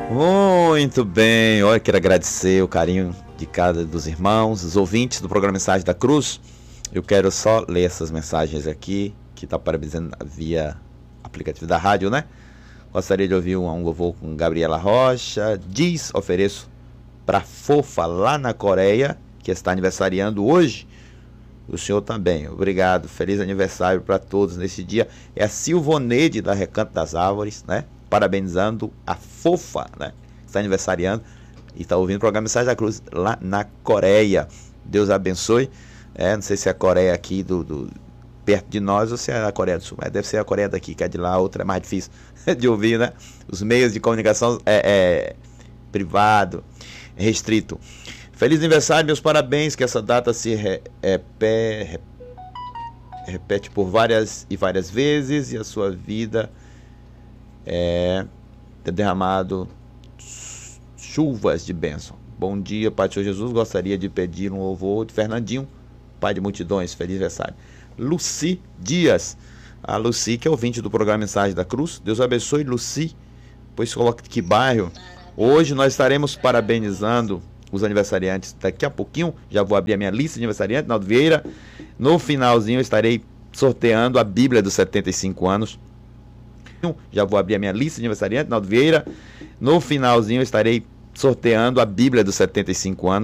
Muito bem, olha, quero agradecer o carinho de cada dos irmãos, os ouvintes do programa Mensagem da Cruz. Eu quero só ler essas mensagens aqui, que está parabenizando via aplicativo da rádio, né? Gostaria de ouvir um louvor com Gabriela Rocha. Ofereço para Fofa lá na Coreia, que está aniversariando hoje. O senhor também, obrigado, feliz aniversário para todos nesse dia. É a Silvoneide da Recanto das Árvores, né? Parabenizando a Fofa, né? Está aniversariando e está ouvindo o programa Mensagem da Cruz lá na Coreia. Deus abençoe. Não sei se é a Coreia aqui perto de nós ou se é a Coreia do Sul, mas deve ser a Coreia daqui, que é de lá, a outra é mais difícil de ouvir, né? Os meios de comunicação privado, restrito. Feliz aniversário, meus parabéns, que essa data se repete por várias e várias vezes e a sua vida ter derramado chuvas de bênção. Bom dia, Pai do Senhor Jesus, gostaria de pedir um louvor de Fernandinho, Pai de multidões, feliz aniversário. Luci Dias, a Luci, que é ouvinte do programa Mensagem da Cruz. Deus abençoe, Luci, pois coloque que bairro. Hoje nós estaremos parabenizando os aniversariantes daqui a pouquinho. Já vou abrir a minha lista de aniversariantes, Naldo Vieira. No finalzinho eu estarei sorteando a Bíblia dos 75 anos. Já vou abrir a minha lista de aniversariantes, Naldo Vieira. No finalzinho eu estarei sorteando a Bíblia dos 75 anos.